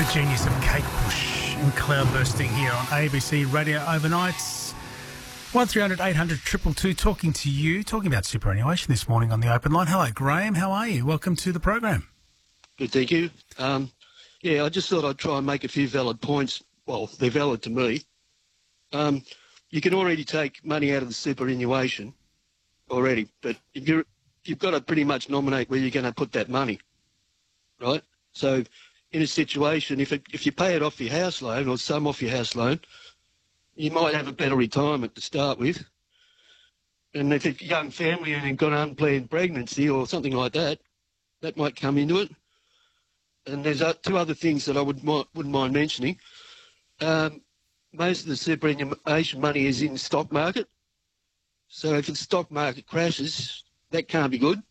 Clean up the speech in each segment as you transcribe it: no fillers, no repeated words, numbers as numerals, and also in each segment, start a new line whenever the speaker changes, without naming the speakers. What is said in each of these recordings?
The genius of Kate Bush and Cloudbursting here on ABC Radio Overnights. 1300 800 222 talking to you, talking about superannuation this morning on the open line. Hello, Graham. How are you? Welcome to the program.
Good, thank you. I just thought I'd try and make a few valid points. Well, they're valid to me. You can already take money out of the superannuation already, but you've got to pretty much nominate where you're going to put that money, right? So in a situation, if you pay it off your house loan or some off your house loan, you might have a better retirement to start with. And if it's a young family and you've got an unplanned pregnancy or something like that, that might come into it. And there's two other things that I wouldn't mind mentioning. Most of the superannuation money is in the stock market. So if the stock market crashes, that can't be good.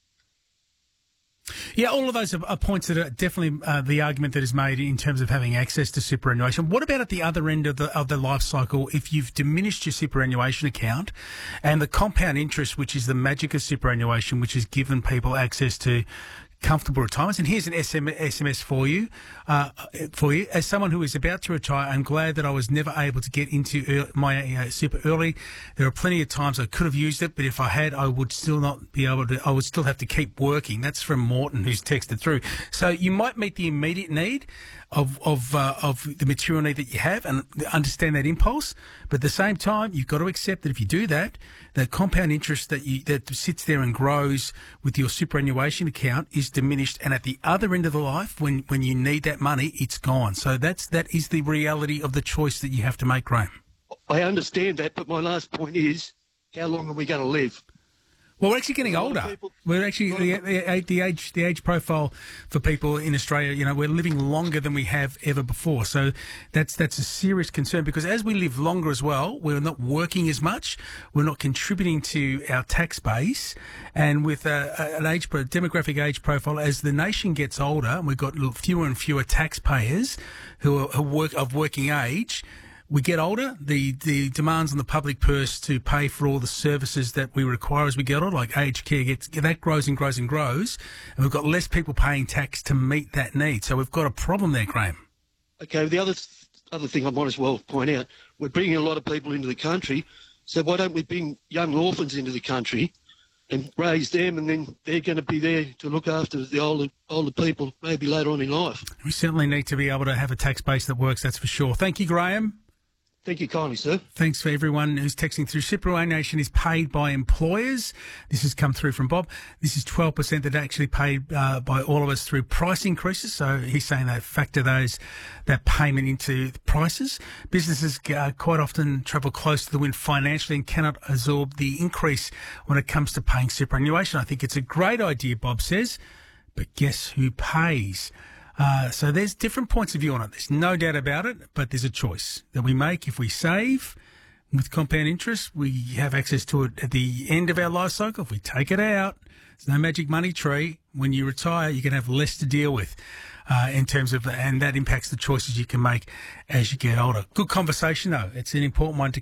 Yeah, all of those are points that are definitely the argument that is made in terms of having access to superannuation. What about at the other end of the life cycle? If you've diminished your superannuation account and the compound interest, which is the magic of superannuation, which has given people access to comfortable retirements. And here's an SMS for you. As someone who is about to retire, I'm glad that I was never able to get into my super early. There are plenty of times I could have used it, but if I had, I would still not be able to. I would still have to keep working. That's from Morton, who's texted through. So you might meet the immediate need of the material need that you have and understand that impulse. But at the same time, you've got to accept that if you do that, that compound interest that sits there and grows with your superannuation account is diminished. And at the other end of the life, when you need that money, it's gone. So that is the reality of the choice that you have to make, Graham.
I understand that, but my last point is, how long are we going to live?
Well, we're actually getting older. We're actually the age profile for people in Australia. We're living longer than we have ever before. So that's a serious concern because as we live longer as well, we're not working as much. We're not contributing to our tax base, and with an demographic age profile, as the nation gets older, and we've got fewer and fewer taxpayers who are of working age. We get older, the demands on the public purse to pay for all the services that we require as we get older, like aged care, that grows and grows and grows, and we've got less people paying tax to meet that need. So we've got a problem there, Graham.
Okay, the other thing I might as well point out, we're bringing a lot of people into the country, so why don't we bring young orphans into the country and raise them, and then they're going to be there to look after the older people maybe later on in life.
We certainly need to be able to have a tax base that works, that's for sure. Thank you, Graham.
Thank you kindly, sir.
Thanks for everyone who's texting through. Superannuation is paid by employers. This has come through from Bob. This is 12% that are actually paid by all of us through price increases. So he's saying they factor that payment into the prices. Businesses quite often travel close to the wind financially and cannot absorb the increase when it comes to paying superannuation. I think it's a great idea, Bob says, but guess who pays? So there's different points of view on it. There's no doubt about it, but there's a choice that we make. If we save with compound interest, we have access to it at the end of our life cycle. If we take it out, there's no magic money tree. When you retire, you can have less to deal with in terms of, and that impacts the choices you can make as you get older. Good conversation, though. It's an important one to